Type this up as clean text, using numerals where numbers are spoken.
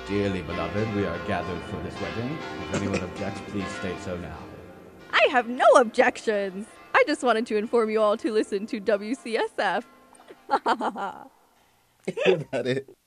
Dearly beloved, we are gathered for this wedding. If anyone objects, please state so now. I have no objections. I just wanted to inform you all to listen to WCSF. Is that it?